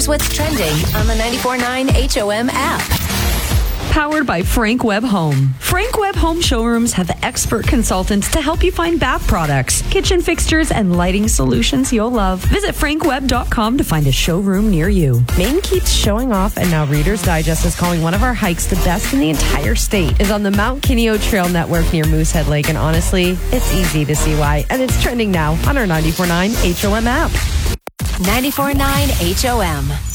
Here's what's trending on the 94.9 HOM app. Powered by Frank Webb Home. Frank Webb Home showrooms have expert consultants to help you find bath products, kitchen fixtures, and lighting solutions you'll love. Visit frankwebb.com to find a showroom near you. Maine keeps showing off, and now Reader's Digest is calling one of our hikes the best in the entire state. Is on the Mount Kineo Trail Network near Moosehead Lake, and honestly, it's easy to see why. And it's trending now on our 94.9 HOM app. 94.9 HOM.